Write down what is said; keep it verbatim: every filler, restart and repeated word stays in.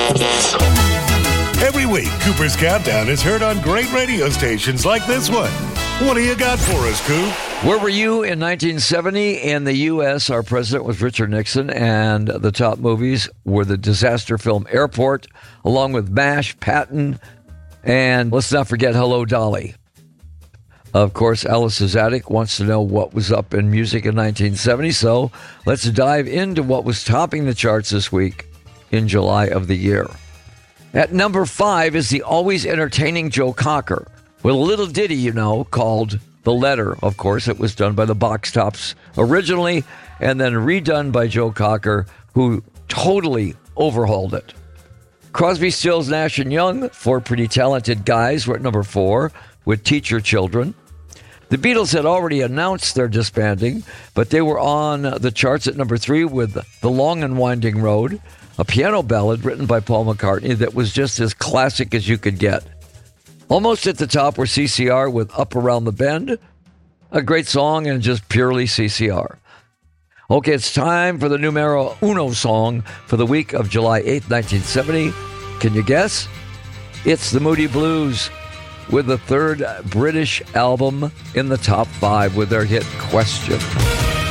Every week, Cooper's Countdown is heard on great radio stations like this one. What do you got for us, Coop? Where were you in nineteen seventy? In the U S, our president was Richard Nixon, and the top movies were the disaster film Airport, along with MASH, Patton, and let's not forget Hello, Dolly. Of course, Alice's Attic wants to know what was up in music in nineteen seventy, so let's dive into what was topping the charts this week in July of the year. At number five is the always entertaining Joe Cocker, with a little ditty, you know, called The Letter. Of course, it was done by the Box Tops originally, and then redone by Joe Cocker, who totally overhauled it. Crosby, Stills, Nash and Young, four pretty talented guys, were at number four with Teach Your Children. The Beatles had already announced their disbanding, but they were on the charts at number three with The Long and Winding Road, a piano ballad written by Paul McCartney that was just as classic as you could get. Almost at the top were C C R with Up Around the Bend, a great song and just purely C C R. Okay, it's time for the numero uno song for the week of July eighth, nineteen seventy. Can you guess? It's the Moody Blues, with the third British album in the top five with their hit Question.